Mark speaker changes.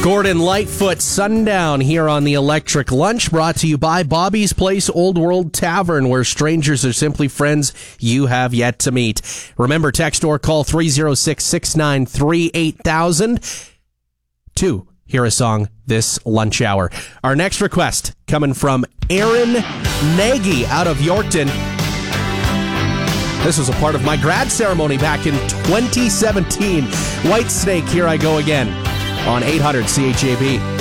Speaker 1: Gordon Lightfoot, Sundown, here on the Electric Lunch, brought to you by Bobby's Place Old World Tavern, where strangers are simply friends you have yet to meet. Remember, text or call 306-693-8000 to hear a song this lunch hour. Our next request coming from Aaron Nagy out of Yorkton. This was a part of my grad ceremony back in 2017. Whitesnake, Here I Go Again on 800 CHAB.